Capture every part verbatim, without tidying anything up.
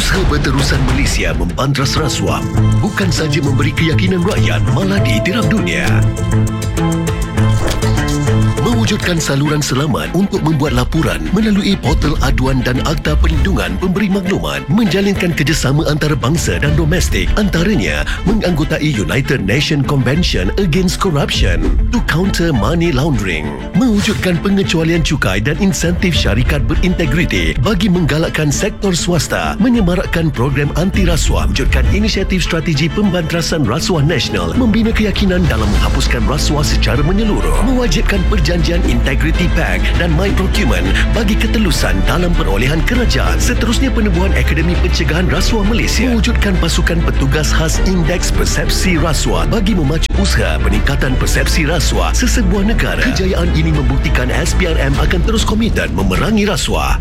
Usaha berterusan Malaysia membantras rasuah bukan saja memberi keyakinan rakyat, malah diiktiraf dunia. Mewujudkan saluran selamat untuk membuat laporan melalui portal aduan dan Akta Perlindungan Pemberi Maklumat, menjalinkan kerjasama antarabangsa dan domestik, antaranya menganggotai United Nations Convention Against Corruption to counter money laundering, mewujudkan pengecualian cukai dan insentif syarikat berintegriti bagi menggalakkan sektor swasta, menyemarakkan program anti rasuah, wujudkan inisiatif strategi pembantrasan rasuah nasional, membina keyakinan dalam menghapuskan rasuah secara menyeluruh, mewajibkan perjanjian Integrity Pact dan My Procurement bagi ketelusan dalam perolehan kerajaan. Seterusnya, penubuhan Akademi Pencegahan Rasuah Malaysia, mewujudkan pasukan petugas khas Indeks Persepsi Rasuah bagi memacu usaha peningkatan persepsi rasuah sesebuah negara. Kejayaan ini membuktikan S P R M akan terus komited memerangi rasuah.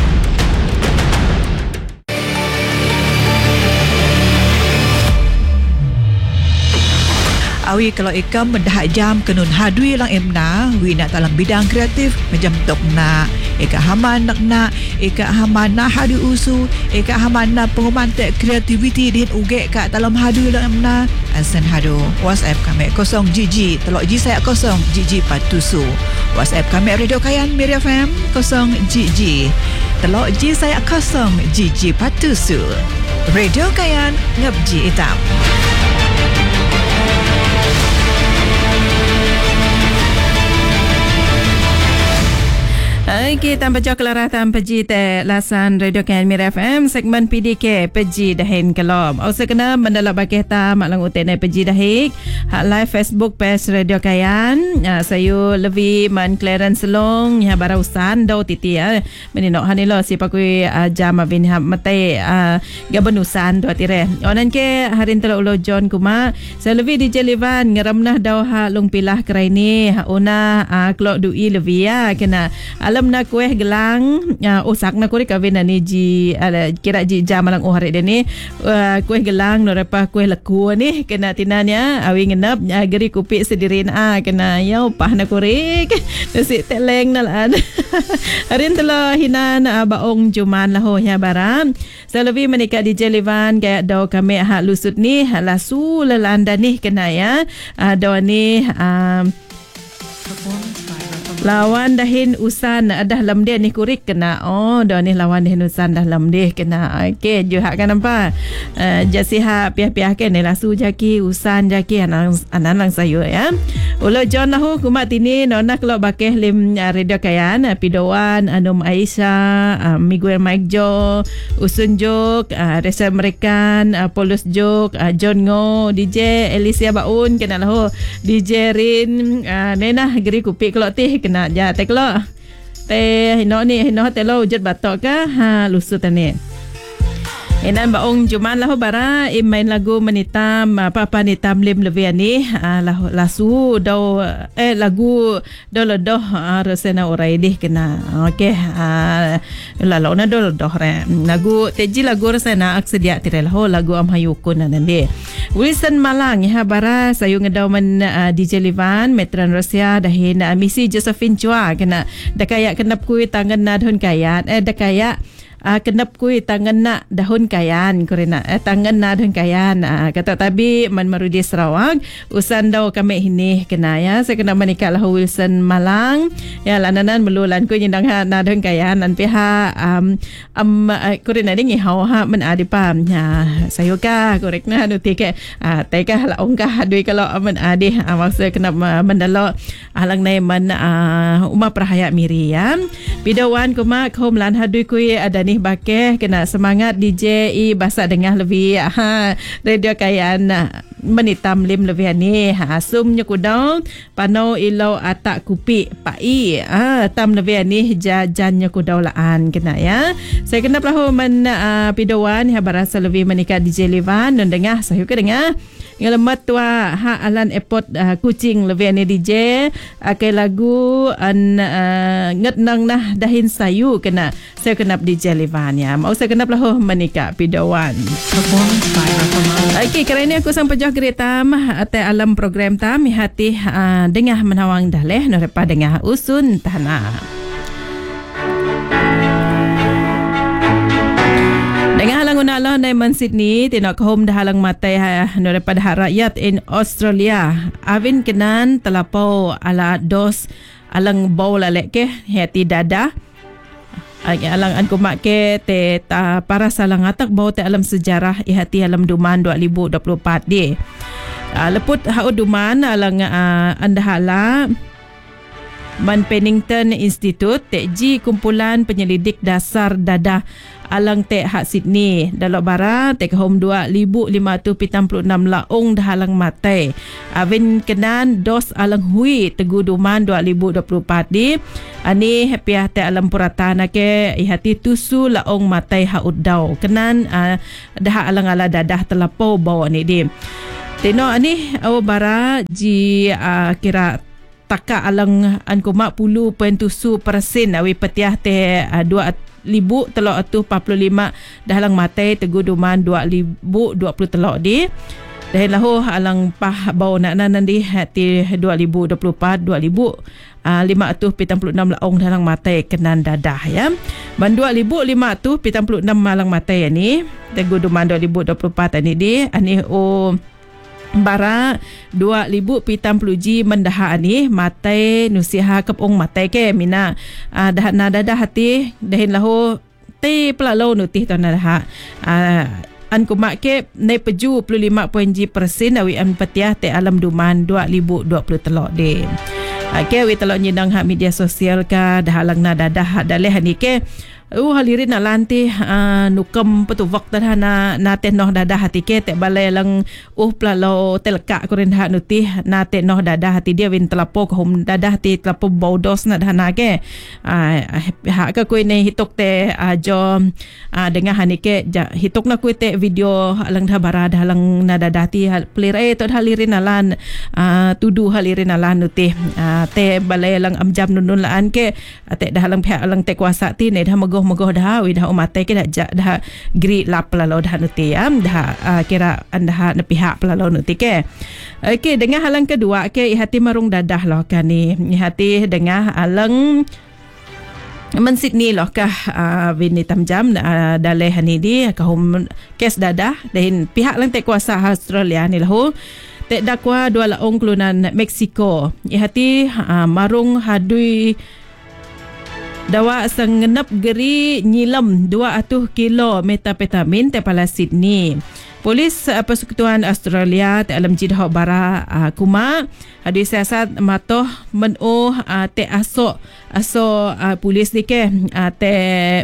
Awi kalau ikam mendahat jam kenun hadui lang emna, wi nak dalam bidang kreatif macam tok nak, eka haman nak nak, eka haman nak hadu usu, eka haman nak pengumantek kreativiti din uge kat dalam hadui lang emna, asan hadu. WhatsApp kami kosong G telok G saya kosong G patusu. WhatsApp kami Radio Kayan Miri F M kosong G telok G saya kosong G patusu. Radio Kayan ngap G hitam. Okey, tanpa jauh kelarah tanpa ji te lasan Radio Kayan Miri F M segmen P D K peji dahin kelom. Osa kena mendalak bakih ta mak lang uten peji dahik. Hak live Facebook page Radio Kayan. Ya, saya Levi man Clarence Long ya barausan dau titi ya. Meninok hanilo si pakui uh, jam abin ha mate uh, gabenusan dua tire. Onan ke harin telo ulo John kuma. Saya Levi D J Levan ngeramnah dau ha long pilah kerai ni. Ha una uh, klok dui Levi ya kena alam na kueh gelang uh, usak na kuri kawin na ni ji uh, kira ji jam malang oh hari dia ni uh, kueh gelang no repa kueh leku ni kena tinanya awi ngenap uh, geri kupik sedirin ah kena yau pah na kuri nasi teleng na lan harin telo hinan uh, baong juman lah ho ya baram selawi menikah di Jelivan gaya do kami hak lusut ni hak lasu lelanda ni kena ya uh, do ni um, lawan dahin usan dah lam dia ni kurik kena oh dah ni lawan dahin usan dah lam dia kena okey ju hak kan nampak uh, jasi hak piah-piah ke ni lasu jaki usan jaki anan anan lang sayo ya ulo John lahu kumat ini nona kalau bakeh lim uh, Radio Kayan uh, pidowan anum Aisyah uh, Miguel Mike Jo usun jok uh, Resa American uh, Polus jok uh, John Ngo D J Alicia Baun kena lahu D J Rin uh, nena geri kupik kalau teh kena ja tek lo teh hino ni hino telo ujud batok ka ha lusut ni enan baong juman lahu bara im main lagu menitam apa-apa nitam lim levian ni lahu lasu do eh lagu do lodoh resena orai dih kena okey la lo na do lodoh re lagu teji lagu resena aksedia tire lahu lagu am hayukun nanti Wilson Malang ya bara sayu ngedau men uh, D J Livan Metran Rusia dahin uh, misi Josephine Chua kena dakaya kenap kui tangan na dhon kayan eh dakaya Uh, kenap kui tangan nak dahun kayan korena eh, tangan na dahun kayan uh, kata tabi man marudi Sarawak usan daw kami ini kena ya saya kena menikah lahu Wilson Malang ya lananan melulan ku nyindang ha na dahun kayan nan piha um, um uh, korena ni ngihau ha men adi pam ya sayo ka korek na nu tike uh, teka la ongka dui kalau men adi uh, maksud kena uh, mendalo alang nai man uh, Uma Prahaya Miri ya bidawan kuma kaum lan hadui ku ada ni bakeh kena semangat D J I bahasa dengah lebih ha Radio Kayan menitam lim lebih ni ha sum nyukudau panau ilau atak kupi pai ah tam lebih ni jajan nyukudau laan kena ya saya kena pelahu men uh, pidowan ha barasa lebih menikah D J Levan dan dengah saya ke dengah ngelemat tua ha alan airport uh, kucing lebih ni D J akai lagu an uh, nget nang nah dahin sayu kena saya kena D J Levan ya mau saya kena pelahu menikah pidowan performance by okey kali ni aku sampai jauh kereta ate alam program tam hati uh, dengah menawang daleh norepa dengah usun tanah dengan halang nak lah nai man Sydney tinok home dah halang matai ha daripada hak rakyat in Australia. Avin kenan telapau ala dos alang bau lalek ke hati dada. Alang an kumak ke te ta para salang atak bau te alam sejarah ihati alam duman dua ribu dua puluh empat di. Uh, leput hau duman alang uh, andahala Man Pennington Institute tekji kumpulan penyelidik dasar dadah alang tek hak Sydney dalam bara tek home dua ribu lima ratus tujuh puluh enam laung dah alang matai avin kenan dos alang hui tegu duman dua ribu dua puluh empat di ani happy tek alam puratana ke ihati tusu laung matai hak udau kenan uh, dah alang ala dadah telapau bawa ni di tino ani aw bara ji uh, kira taka alang an kumak puluh poin tusu persen awi petiah te uh, dua ribu telok atu empat puluh lima dah alang matai tegu duman dua ribu dua puluh telok di dah lahu alang pah bau nak nanti hati dua ribu dua puluh empat dua ribu lima ratus tujuh puluh enam laung dah alang matai kenan dadah ya ban dua ribu lima ratus tujuh puluh enam alang matai ni tegu duman dua ribu dua puluh empat ani di ani o bara dua ribu pitam puluh ji mendaha ni matai nusiha kepung matai ke mina uh, dah nada dah hati dahin lahu te pelalo nutih tu nada uh, an kumak ke nai peju puluh lima poin ji persen awi an petiah te alam duman dua ribu dua puluh telok de okay awi telok nyidang hak media sosial ka dah alang nada dah daleh ni ke Uh, halirin nak lanti uh, nukem petu waktu dah na na tenoh dadah hati ke tek balai lang uh pelalo telka kurin dah nuti na tenoh dadah hati dia win telapo ke hom dadah hati telapo baudos na dah na ke uh, hak ke kui ni hitok te uh, jom uh, dengar hani ke ja, hitok na kui te video lang dah bara dah lang na dadah ti pelir eh tu halirin alan uh, tudu halirin alan nuti uh, te balai lang amjam nunun laan ke uh, te dah lang pihak lang te kuasa ti ne dah mago mogoh dah wi dah umatai ke dah dah gri lap lalau dah nuti am dah uh, kira anda na pihak lalau nuti ke okey dengan halang kedua ke ihati marung dadah loh kan ni ihati dengan alang Man Sydney loh kah uh, Vini Tamjam uh, daleh ni di kahum kes dadah dan pihak lang tek kuasa Australia ni lahu tek dakwa dua laung kelunan Mexico ihati uh, marung hadui dawa sengenap geri nyilam dua ratus kilo metapetamin tepala Sydney. Polis uh, Persekutuan Australia te alam jidah bara uh, kuma adi siasat matoh menoh uh, te asok asok uh, polis ni ke uh, te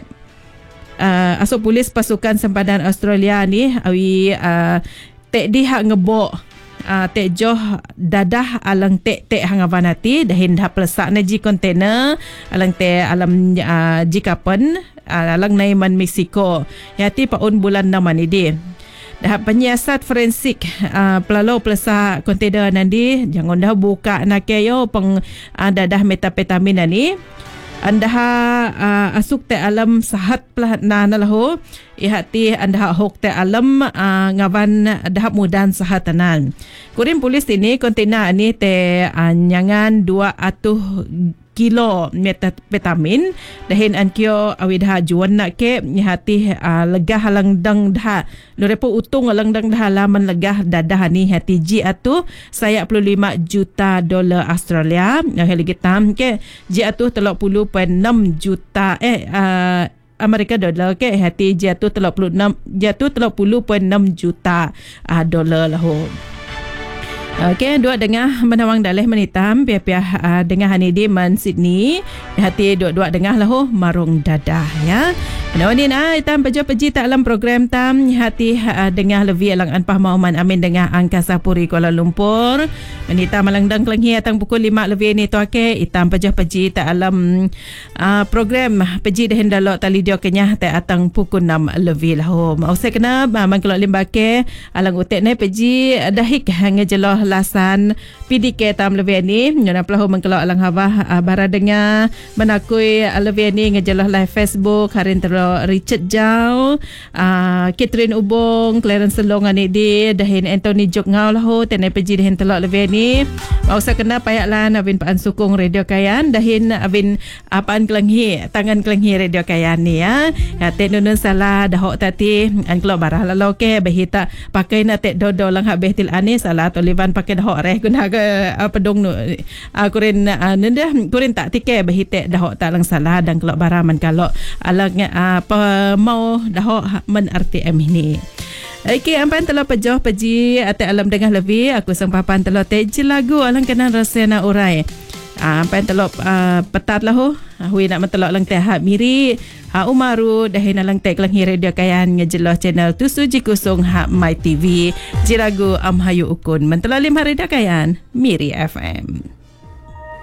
uh, asok polis pasukan sempadan Australia ni awi uh, te di hak ngebok Uh, tek joh dadah alang tek tek hangavanati dahin dah pelesak na ji kontainer alang te alam uh, jikapan uh, alang naiman Mexico yati paun bulan enam ni di dah penyiasat forensik uh, pelalo pelesak kontainer nanti jangan dah buka nak yo peng uh, dadah metapetamin ni anda uh, asuk te alam sahat pelah na nalahu ihati anda hok te alam uh, ngavan dah mudan sahatanan kurin polis ini kontainer ni te uh, nyangan dua ratus kilo metapetamin dahin ankyo awi dah juan nak ke ihati uh, legah halang dang dah lorepo utung halang dang dah laman legah dadah ni hati ji atu saya puluh lima juta dolar Australia yang lagi tam ke ji atu telok puluh poin enam juta eh uh, Amerika dolar ke hati ji atu telok puluh enam jatuh telok puluh poin enam juta uh, dolar lahu. Okey, dua dengar menawang daleh menitam pihak-pihak uh, dengar hani di Man Sydney hati dua-dua dengar lahu marung dadah ya. Nawanin ah itam pejo peji tak dalam program tam hati uh, dengar lebih alang anpah mauman amin dengar Angkasa Puri Kuala Lumpur. Menitam malang dang kelenghi atang pukul lima lebih ni tu okey itam pejo peji tak dalam uh, program peji dah hendalok tali dio kenyah tak atang pukul enam lebih lahu. Mau saya kena mang kelok limbake alang utek ni peji dahik ngejeloh lasan P D K tam lebih ni nyana pelahu mengkelak alang habah uh, bara dengar menakui uh, lebih ni ngejelah live Facebook harin tero Richard Jau, uh, Catherine Ubong, Clarence Selong ani di dahin Anthony Jok ngau lah ho tenai peji dahin telok lebih ni mau sa kena payak lan abin paan sukung Radio Kayan dahin abin apaan kelenghi tangan kelenghi Radio Kayan ni ya ya tenun salah dahok tati an kelok barah lalau ke behita pakai na tek dodo lang habeh til ani salah tolivan pakai dahok reh guna ke apa dong nu akurin nenda kurin tak tike behite dahok tak lang salah dan kelok barah man kalau alang apa mau dahok men R T M ini. Okey, ampan telah pejoh peji ate alam dengah lebih aku sang papan telah teji lagu alang kena rasena urai. Ah, ampan telah uh, petat lah ho. Hui nak mentelok lang teh hak miri. Ha Umaru dahin alang teh kelang Radio Kayan ngejeloh channel tujuh kosong hak My T V. Jiragu Amhayu Ukun mentelok lim Radio Kayan Miri F M.